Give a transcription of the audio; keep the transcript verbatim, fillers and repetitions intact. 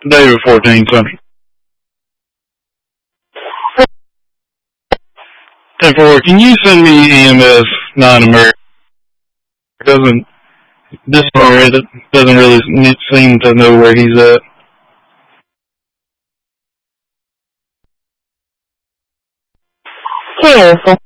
David fourteen Central. ten four, can you send me E M S nine America? Doesn't this one doesn't really seem to know where he's at. Seriously.